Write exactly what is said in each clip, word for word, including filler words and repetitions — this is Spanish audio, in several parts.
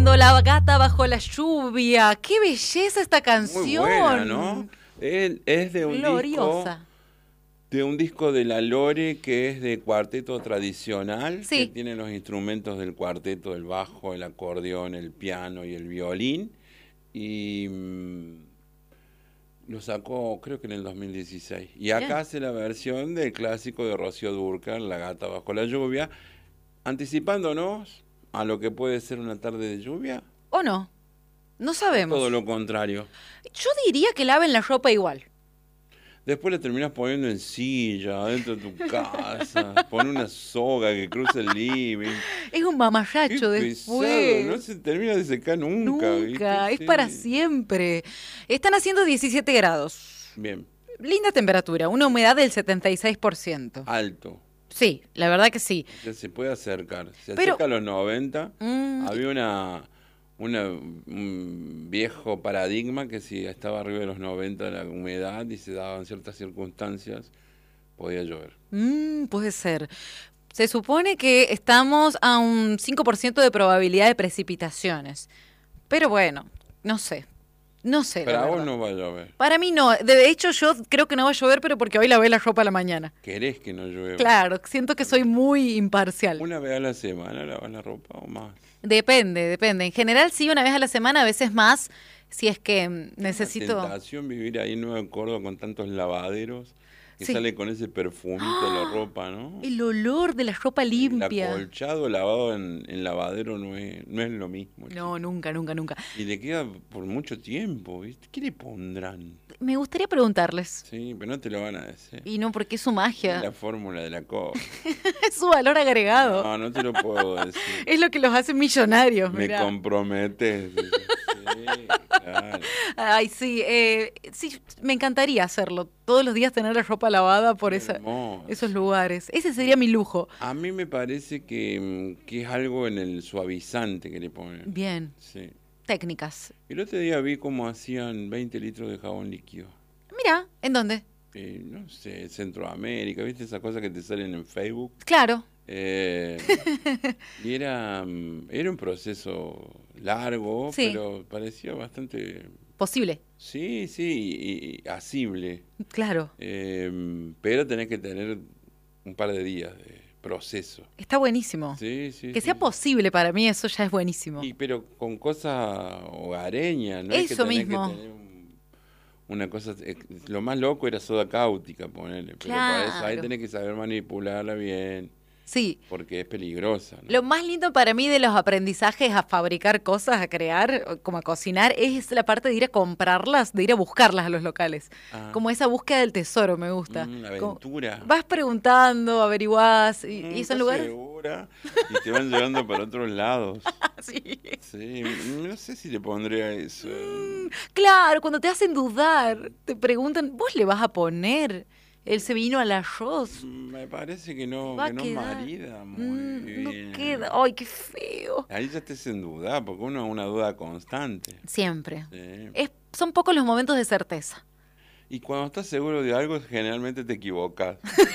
escuchando La Gata Bajo la Lluvia. ¡Qué belleza esta canción! Muy buena, ¿no? Es, es de un Gloriosa. disco de un disco de la Lore que es de cuarteto tradicional, sí. que tiene los instrumentos del cuarteto, el bajo, el acordeón, el piano y el violín. Y mmm, lo sacó creo que en el dos mil dieciséis. Y acá yeah. hace la versión del clásico de Rocío Dúrcal, La Gata Bajo la Lluvia, anticipándonos a lo que puede ser una tarde de lluvia. ¿O no? No sabemos. Todo lo contrario. Yo diría que laven la ropa igual. Después la terminás poniendo en silla, adentro de tu casa. Pon una soga que cruce el living. Es un mamarracho después. No se termina de secar nunca. Nunca, ¿viste? es sí. para siempre. Están haciendo diecisiete grados. Bien. Linda temperatura, una humedad del setenta y seis por ciento. Alto. Sí, la verdad que sí. O sea, se puede acercar. Se Pero, acerca a los noventa. Mmm, Había una... Una, un viejo paradigma que si estaba arriba de los noventa la humedad y se daban ciertas circunstancias, podía llover. Mm, puede ser. Se supone que estamos a un cinco por ciento de probabilidad de precipitaciones. Pero bueno, no sé. No sé. Para vos no va a llover. Para mí no. De hecho, yo creo que no va a llover, pero porque hoy lavé la ropa a la mañana. ¿Querés que no llueva? Claro, siento que soy muy imparcial. ¿Una vez a la semana lavas la ropa o más? Depende, depende. En general sí, una vez a la semana, a veces más, si es que necesito... Es una tentación vivir ahí en Nueva Córdoba con tantos lavaderos que sí. sale con ese perfumito ¡Oh! La ropa, ¿no? El olor de la ropa limpia. El acolchado lavado en, en lavadero no es, no es lo mismo. No, chico. nunca, nunca, nunca. Y le queda por mucho tiempo, ¿viste? ¿Qué le pondrán? Me gustaría preguntarles. Sí, pero no te lo van a decir. Y no, porque es su magia. Es la fórmula de la cosa. Es su valor agregado. No, no te lo puedo decir. Es lo que los hace millonarios. Me mirá. comprometes. Sí, claro. Ay, sí, eh, sí, me encantaría hacerlo. Todos los días tener la ropa lavada por esa, esos lugares. Ese sería mi lujo. A mí me parece que, que es algo en el suavizante que le ponen. Bien. Sí. Técnicas. El otro día vi cómo hacían veinte litros de jabón líquido. Mira, ¿en dónde? Eh, no sé, Centroamérica, ¿viste esas cosas que te salen en Facebook? Claro. Eh, y era, era un proceso largo, sí. pero parecía bastante... Posible. Sí, sí, y, y asible. Claro. Eh, pero tenés que tener un par de días de proceso. Está buenísimo. Sí, sí. Que sí. sea posible para mí, eso ya es buenísimo. Y, pero con cosas hogareñas, ¿no? Eso es que tenés mismo. Que tener un, una cosa... Lo más loco era soda cáustica, ponerle. Pero claro. para eso ahí tenés que saber manipularla bien. Sí. Porque es peligrosa, ¿no? Lo más lindo para mí de los aprendizajes a fabricar cosas, a crear, como a cocinar, es la parte de ir a comprarlas, de ir a buscarlas a los locales. Ah. Como esa búsqueda del tesoro, me gusta. Mm, la aventura. Como vas preguntando, averiguás, y, mm, y son lugares... segura, y te van llevando para otros lados. Sí. Sí, no sé si le pondría eso. Mm, claro, cuando te hacen dudar, te preguntan, ¿vos le vas a poner...? Él se vino al arroz. Me parece que no, que no marida muy mm, bien. No queda. ¡Ay, qué feo! Ahí ya te hacen dudar, porque uno es una duda constante. Siempre. Sí. Es, son pocos los momentos de certeza. Y cuando estás seguro de algo, generalmente te equivocas.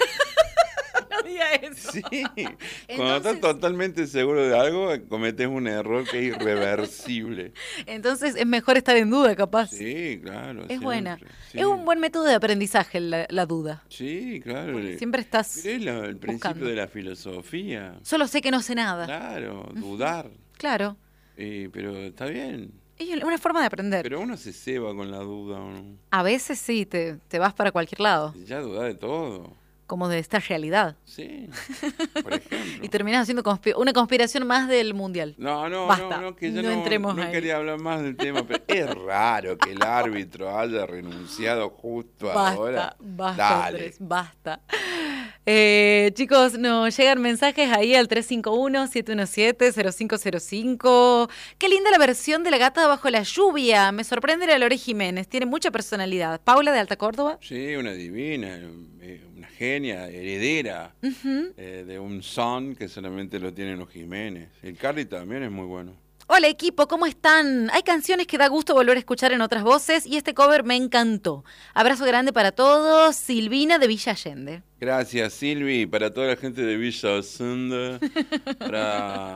No diga eso. Sí. Entonces... Cuando estás totalmente seguro de algo, cometes un error que es irreversible. Entonces es mejor estar en duda, capaz. Sí, claro. Es siempre. buena. Sí. Es un buen método de aprendizaje la, la duda. Sí, claro. Porque siempre estás Pero es la, el principio buscando. de la filosofía. Solo sé que no sé nada. Claro, dudar. Claro. Eh, pero está bien. Es una forma de aprender. Pero uno se ceba con la duda, ¿o no? A veces sí, te, te vas para cualquier lado. Ya duda de todo. Como de esta realidad. Sí, por ejemplo. Y terminas haciendo conspi- una conspiración más del mundial. No, no, Basta, no, no, que ya no no, entremos no ahí. quería hablar más del tema, pero es raro que el árbitro haya renunciado justo basta, ahora. Basta, Dale. Andrés, basta. Eh, chicos, nos llegan mensajes ahí al tres cinco uno, siete uno siete, cero cinco cero cinco. Qué linda la versión de La Gata Bajo la Lluvia. Me sorprende la Lore Jiménez. Tiene mucha personalidad. Paula de Alta Córdoba. Sí, una divina, una genia, heredera uh-huh. eh, de un son que solamente lo tienen los Jiménez. El Carly también es muy bueno. Hola equipo, ¿cómo están? Hay canciones que da gusto volver a escuchar en otras voces y este cover me encantó. Abrazo grande para todos, Silvina de Villa Allende. Gracias Silvi, para toda la gente de Villa Allende, para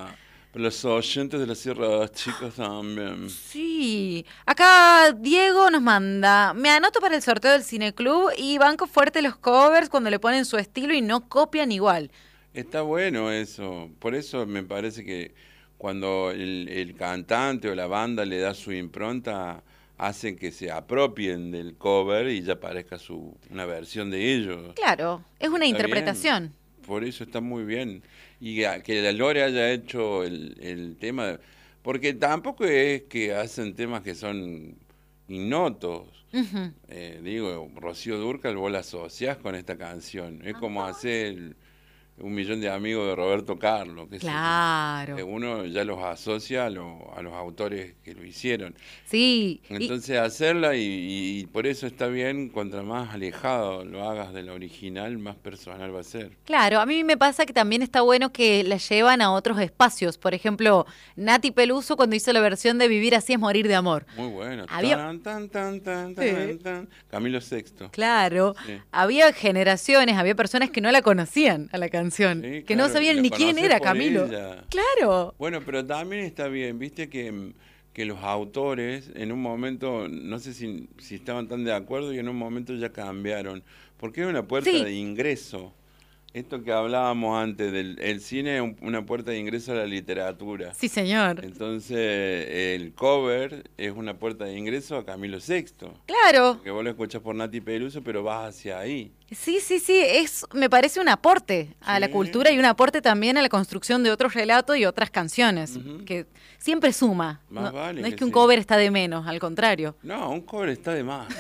Los oyentes de la Sierra Chicos también. Sí. Acá Diego nos manda, me anoto para el sorteo del Cineclub y banco fuerte los covers cuando le ponen su estilo y no copian igual. Está bueno eso. Por eso me parece que cuando el, el cantante o la banda le da su impronta, hacen que se apropien del cover y ya parezca su una versión de ellos. Claro, es una Está interpretación. bien. Por eso está muy bien. Y que, que la Lore haya hecho el, el tema, porque tampoco es que hacen temas que son ignotos. Uh-huh. Eh, digo, Rocío Dúrcal vos la asociás con esta canción. Es como hacer Un millón de amigos de Roberto Carlos. Que Claro. se, que uno ya los asocia a, lo, a los autores que lo hicieron. Sí. Entonces y... hacerla y, y por eso está bien, cuanto más alejado lo hagas de la original, más personal va a ser. Claro, a mí me pasa que también está bueno que la llevan a otros espacios. Por ejemplo, Nati Peluso cuando hizo la versión de Vivir así es morir de amor. Muy bueno. Había... Tan, tan, tan, tan, tan, sí. tan. Camilo Sexto. Claro. Sí. Había generaciones, había personas que no la conocían a la canción. Sí, que claro, no sabían ni quién era Camilo. Ella. Claro. Bueno, pero también está bien, viste que, que los autores en un momento, no sé si, si estaban tan de acuerdo y en un momento ya cambiaron, porque es una puerta sí. de ingreso. Esto que hablábamos antes del el cine es una puerta de ingreso a la literatura. Sí, señor. Entonces, el cover es una puerta de ingreso a Camilo Sexto. Claro. Que vos lo escuchás por Nati Peluso, pero vas hacia ahí. Sí, sí, sí, es, me parece un aporte a sí. la cultura y un aporte también a la construcción de otros relatos y otras canciones, uh-huh. que siempre suma. Más no, vale no es que, que un sí. cover está de menos, al contrario. No, un cover está de más.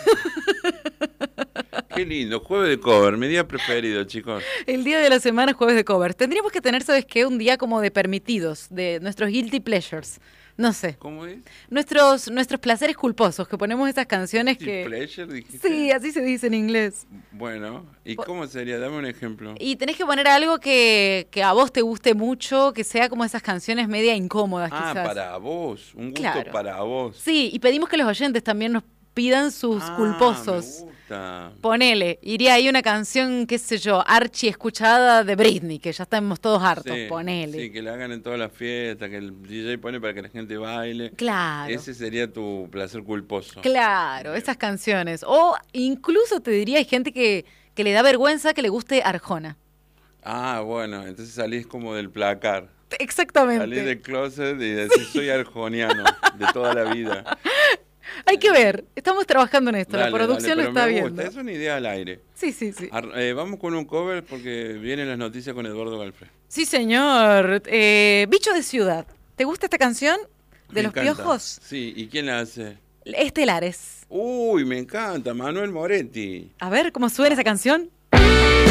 Qué lindo, jueves de cover, mi día preferido, chicos. El día de la semana es jueves de cover. Tendríamos que tener, ¿sabes qué? Un día como de permitidos, de nuestros guilty pleasures. No sé. ¿Cómo es? Nuestros, nuestros placeres culposos, que ponemos esas canciones guilty que... pleasure, dijiste? Sí, así se dice en inglés. Bueno, ¿y cómo sería? Dame un ejemplo. Y tenés que poner algo que, que a vos te guste mucho, que sea como esas canciones media incómodas, ah, quizás. Ah, para vos, un gusto claro. para vos. Sí, y pedimos que los oyentes también nos pidan sus ah, culposos. Me gusta. Ponele, iría ahí una canción, qué sé yo, archi escuchada de Britney, que ya estamos todos hartos, sí, ponele. Sí, que la hagan en todas las fiestas, que el D J pone para que la gente baile. Claro. Ese sería tu placer culposo. Claro, esas canciones. O incluso te diría, hay gente que, que le da vergüenza que le guste Arjona. Ah, bueno, entonces salís como del placar. Exactamente. Salís del closet y decís, sí. soy arjoniano de toda la vida. Hay que ver, estamos trabajando en esto, dale, la producción dale, lo está me viendo. Gusta. Es una idea al aire. Sí, sí, sí. Ar eh, vamos con un cover porque vienen las noticias con Eduardo Galfré. Sí, señor. Eh, Bicho de Ciudad. ¿Te gusta esta canción de me Los encanta. Piojos? Sí, ¿y quién la hace? Estelares. Uy, me encanta, Manuel Moretti. A ver, ¿cómo suena esa canción?